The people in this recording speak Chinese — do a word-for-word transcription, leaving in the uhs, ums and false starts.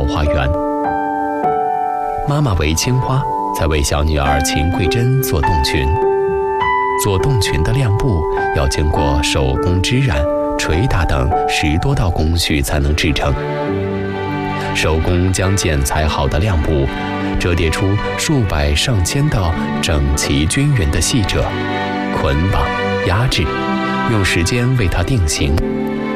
花园。妈妈韦青花在为小女儿秦桂珍做洞裙。做洞裙的亮布要经过手工织染、捶打等十多道工序才能制成。手工将剪裁好的亮布折叠出数百上千道整齐均匀的细褶，捆绑压制，用时间为它定型，